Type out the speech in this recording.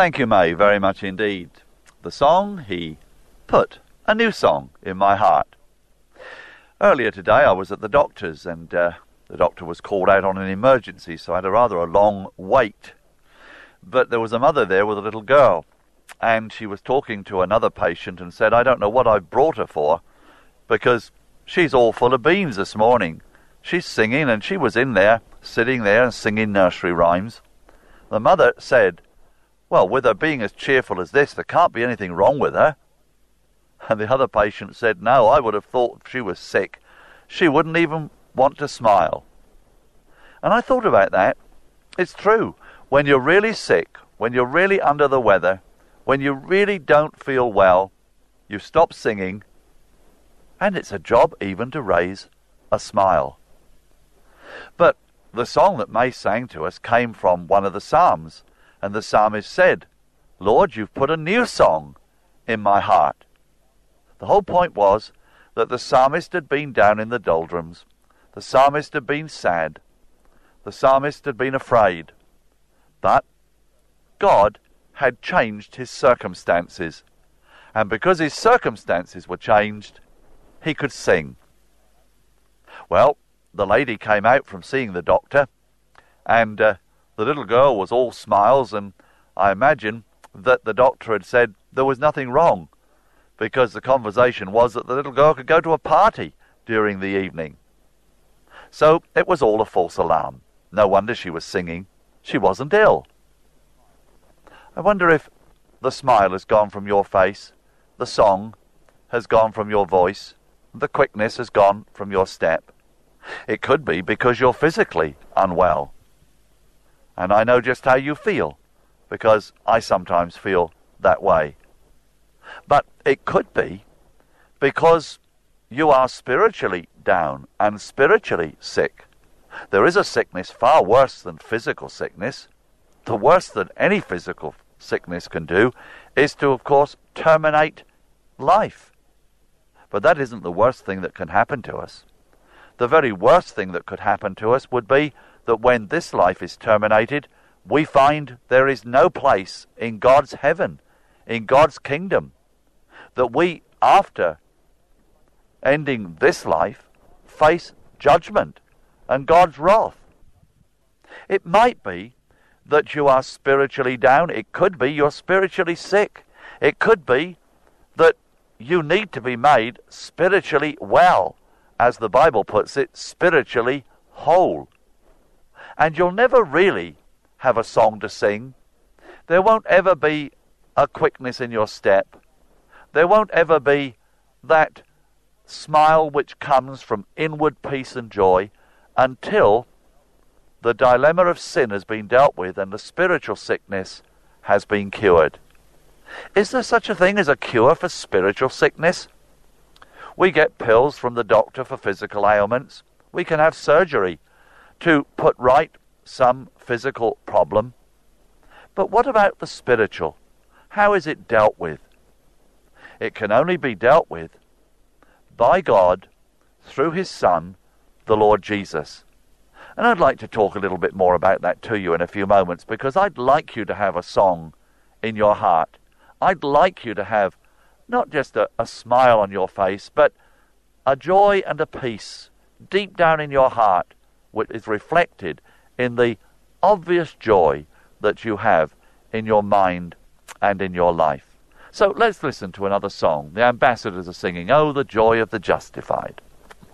Thank you, May, very much indeed. The song, He put a new song in my heart. Earlier today I was at the doctor's and the doctor was called out on an emergency, so I had a long wait. But there was a mother there with a little girl, and she was talking to another patient and said, I don't know what I've brought her for, because she's all full of beans this morning. She's singing, and she was in there, sitting there and singing nursery rhymes. The mother said, well, with her being as cheerful as this, there can't be anything wrong with her. And the other patient said, no, I would have thought if she was sick, she wouldn't even want to smile. And I thought about that. It's true. When you're really sick, when you're really under the weather, when you really don't feel well, you stop singing, and it's a job even to raise a smile. But the song that May sang to us came from one of the Psalms, and the psalmist said, Lord, you've put a new song in my heart. The whole point was that the psalmist had been down in the doldrums. The psalmist had been sad. The psalmist had been afraid. But God had changed his circumstances. And because his circumstances were changed, he could sing. Well, the lady came out from seeing the doctor, and the little girl was all smiles, and I imagine that the doctor had said there was nothing wrong, because the conversation was that the little girl could go to a party during the evening. So it was all a false alarm. No wonder she was singing. She wasn't ill. I wonder if the smile has gone from your face, the song has gone from your voice, the quickness has gone from your step. It could be because you're physically unwell. And I know just how you feel, because I sometimes feel that way. But it could be because you are spiritually down and spiritually sick. There is a sickness far worse than physical sickness. The worst that any physical sickness can do is to, of course, terminate life. But that isn't the worst thing that can happen to us. The very worst thing that could happen to us would be that when this life is terminated, we find there is no place in God's heaven, in God's kingdom, that we, after ending this life, face judgment and God's wrath. It might be that you are spiritually down. It could be you're spiritually sick. It could be that you need to be made spiritually well, as the Bible puts it, spiritually whole. And you'll never really have a song to sing. There won't ever be a quickness in your step. There won't ever be that smile which comes from inward peace and joy until the dilemma of sin has been dealt with and the spiritual sickness has been cured. Is there such a thing as a cure for spiritual sickness? We get pills from the doctor for physical ailments. We can have surgery to put right some physical problem. But what about the spiritual? How is it dealt with? It can only be dealt with by God through his Son, the Lord Jesus. And I'd like to talk a little bit more about that to you in a few moments, because I'd like you to have a song in your heart. I'd like you to have not just a smile on your face, but a joy and a peace deep down in your heart, which is reflected in the obvious joy that you have in your mind and in your life. So let's listen to another song. The Ambassadors are singing, Oh, the Joy of the Justified.